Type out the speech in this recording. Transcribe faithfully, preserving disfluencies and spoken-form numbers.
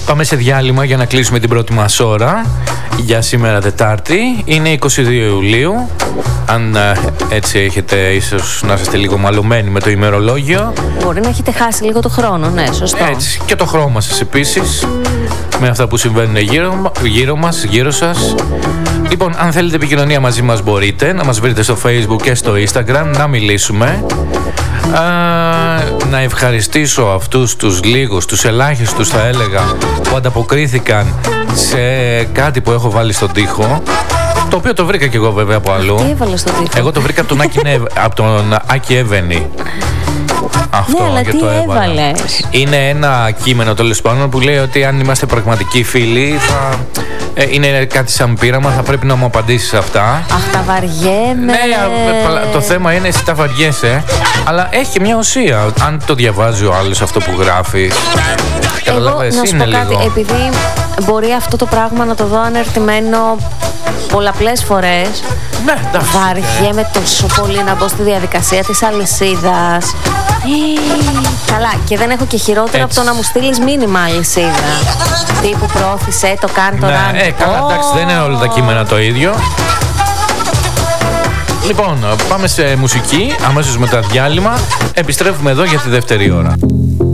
Πάμε σε διάλειμμα για να κλείσουμε την πρώτη μας ώρα για σήμερα Τετάρτη. Είναι είκοσι δύο Ιουλίου. Αν έτσι έχετε ίσως να είστε λίγο μαλωμένοι με το ημερολόγιο. Μπορεί να έχετε χάσει λίγο το χρόνο, ναι, σωστό. Έτσι, και το χρώμα σας επίσης, με αυτά που συμβαίνουν γύρω, γύρω μας, γύρω σας. Λοιπόν, αν θέλετε επικοινωνία μαζί μας μπορείτε να μας βρείτε στο Facebook και στο Instagram, να μιλήσουμε. Α, να ευχαριστήσω αυτούς τους λίγους, τους ελάχιστους θα έλεγα, που ανταποκρίθηκαν σε κάτι που έχω βάλει στον τοίχο, το οποίο το βρήκα και εγώ βέβαια από αλλού. Τι έβαλε στον τοίχο? Εγώ το βρήκα από τον Άκη, από τον Άκη Εύενη. Αυτό, ναι, αλλά και τι το έβαλες? Είναι ένα κείμενο τέλος πάντων που λέει ότι αν είμαστε πραγματικοί φίλοι θα... Ε, είναι κάτι σαν πείραμα, θα πρέπει να μου απαντήσεις αυτά. Αχ, τα βαριέμαι. Ναι, το θέμα είναι εσύ τα βαριέσαι, αλλά έχει μια ουσία. Αν το διαβάζει ο άλλος αυτό που γράφει. Εγώ να σου πω κάτι, λίγο. Επειδή μπορεί αυτό το πράγμα να το δω ανερτημένο πολλαπλές φορές. Ναι, βαριέμαι τόσο πολύ να μπω στη διαδικασία της αλυσίδας. Καλά, και δεν έχω και χειρότερο έτσι από το να μου στείλεις μήνυμα αλυσίδα. Τύπου πρόθυσε, το κάνει το ράνι. Ναι, ε, καλά, oh. εντάξει, δεν είναι όλα τα κείμενα το ίδιο. Λοιπόν, πάμε σε μουσική, αμέσως μετά διάλειμμα. Επιστρέφουμε εδώ για τη δεύτερη ώρα.